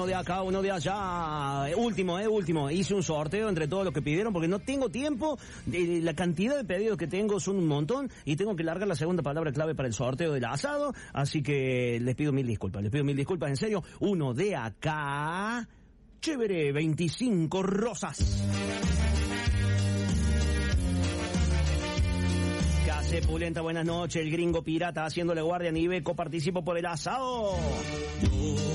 uno de acá, uno de allá. Último. Hice un sorteo entre todos los que pidieron porque no tengo tiempo. La cantidad de pedidos que tengo son un montón y tengo que largar la segunda palabra clave para el sorteo del asado. Así que les pido mil disculpas, en serio. Uno de acá. Chévere, 25 rosas. Case Pulenta, buenas noches. El gringo pirata haciéndole guardia a Niveco. Participo por el asado.